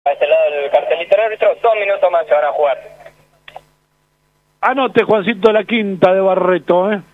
A este lado del cartelito del árbitro, 2 minutos más se van a jugar. Anote, Juancito, la quinta de Barreto, ¿eh?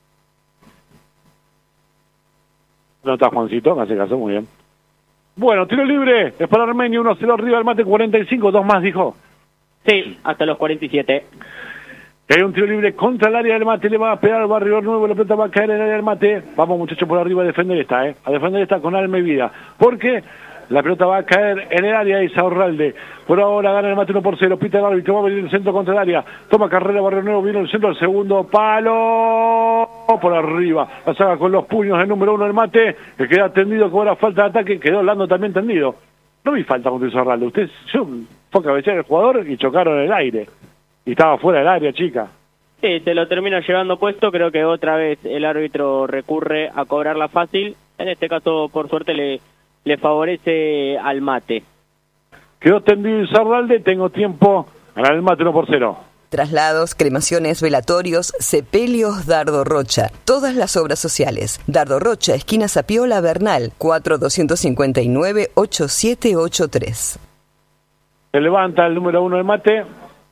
No está Juancito, me hace caso, muy bien. Bueno, tiro libre, es para Armenio, 1-0 arriba del Mate, 45, 2 más, dijo. Sí, hasta los 47. Hay un tiro libre contra el área del Mate, le va a pegar al Barrio Nuevo, la pelota va a caer en el área del Mate. Vamos, muchachos, por arriba a defender esta, a defender esta con alma y vida. Porque la pelota va a caer en el área de Isaurralde. Por ahora gana el Mate 1-0, pita el árbitro, va a venir el centro contra el área. Toma carrera Barrio Nuevo, viene el centro al segundo palo. Por arriba, la saca con los puños el número 1 del Mate, que queda tendido con la falta de ataque, quedó Lando también tendido. No vi falta contra Isaurralde, yo fue a cabecear el jugador y chocaron en el aire. Y estaba fuera del área, chica. Sí, se lo termina llevando puesto. Creo que otra vez el árbitro recurre a cobrarla fácil. En este caso, por suerte, le favorece al Mate. Quedó tendido Isaurralde, tengo tiempo. Ganar el Mate 1-0. Traslados, cremaciones, velatorios, sepelios, Dardo Rocha. Todas las obras sociales. Dardo Rocha, esquina Zapiola, Bernal, 4259-8783. Se levanta el número 1 del Mate.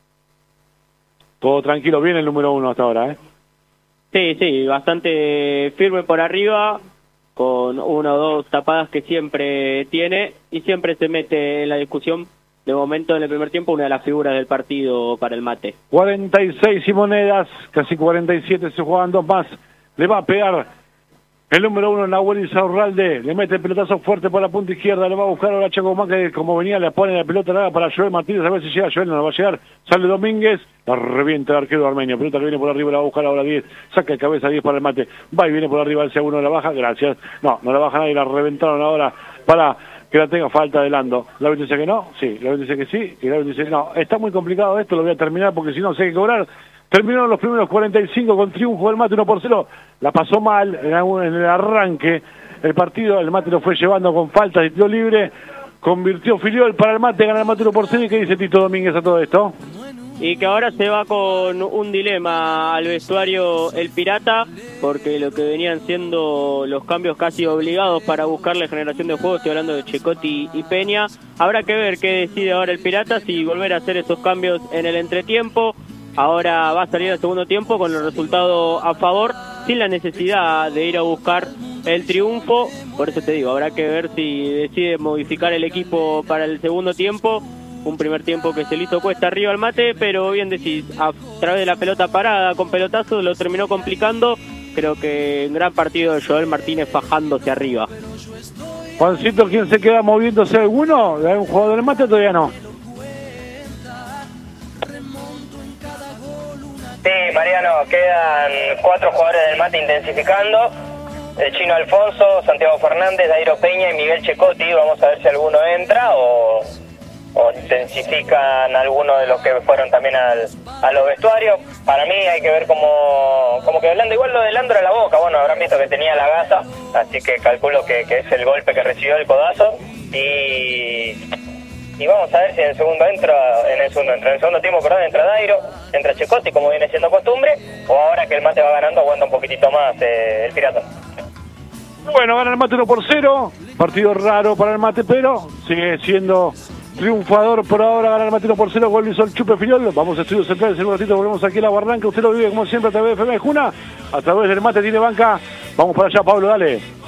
Todo tranquilo, bien el número 1 hasta ahora, Sí, bastante firme por arriba, con una o dos tapadas que siempre tiene, y siempre se mete en la discusión. De momento, en el primer tiempo, una de las figuras del partido para el Mate. 46 y monedas, casi 47, se juegan 2 más. Le va a pegar el número 1, Nahuel Isaurralde. Le mete el pelotazo fuerte por la punta izquierda. Le va a buscar ahora Chacomán, que como venía, le pone la pelota larga para Joel Martínez. A ver si llega Joel, no va a llegar. Sale Domínguez, la revienta el arquero armenio. Pelota que viene por arriba, la va a buscar ahora 10. Saca de cabeza 10 para el Mate. Va y viene por arriba el C1, la baja. Gracias. No la baja nadie, la reventaron ahora para que la tenga falta de Lando. La árbitro dice que no, sí. La árbitro dice que sí, y la árbitro dice que no. Está muy complicado esto, lo voy a terminar porque si no sé qué cobrar. Terminaron los primeros 45 con triunfo del Mate 1-0. La pasó mal en el arranque. El partido, el Mate lo fue llevando con faltas de tiro libre. Convirtió Filiol para el Mate, gana el Mate 1-0. ¿Y qué dice Tito Domínguez a todo esto? Y que ahora se va con un dilema al vestuario el Pirata, porque lo que venían siendo los cambios casi obligados para buscarle generación de juego, estoy hablando de Checotti y Peña. Habrá que ver qué decide ahora el Pirata, si volver a hacer esos cambios en el entretiempo. Ahora va a salir al segundo tiempo con el resultado a favor, sin la necesidad de ir a buscar el triunfo. Por eso te digo, habrá que ver si decide modificar el equipo para el segundo tiempo. Un primer tiempo que se le hizo cuesta arriba al Mate, pero bien decís, a través de la pelota parada, con pelotazos, lo terminó complicando. Creo que en gran partido de Joel Martínez fajándose arriba. Juancito, ¿quién se queda moviéndose alguno? ¿Hay un jugador del Mate? Todavía no. Sí, Mariano, quedan 4 jugadores del Mate intensificando. El Chino Alfonso, Santiago Fernández, Dairo Peña y Miguel Checotti. Vamos a ver si alguno entra o intensifican algunos de los que fueron también a los vestuarios. Para mí hay que ver cómo quedó Lando. Igual lo de Lando era la boca, bueno, habrán visto que tenía la gasa, así que calculo que es el golpe que recibió el codazo. Y vamos a ver si en el segundo tiempo, entra Dairo, entra Checotti, como viene siendo costumbre, o ahora que el Mate va ganando aguanta un poquitito más el Pirata. Bueno, gana el Mate 1-0, partido raro para el Mate, pero sigue siendo triunfador por ahora. Gana el Mate 1-0, gol hizo el Chupe Filiol. Vamos a Estudios Centrales, en un ratito volvemos aquí a La Barranca. Usted lo vive como siempre a través de FM de Juna, a través del Mate tiene banca. Vamos para allá, Pablo, dale.